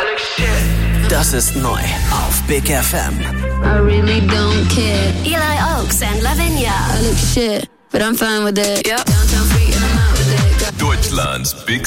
Das ist neu auf Big FM. I really don't care. Eli Oaks and Lavinia. I look shit, but I'm fine with that. Yep. Downtown free and I'm out with that. Deutschlands Big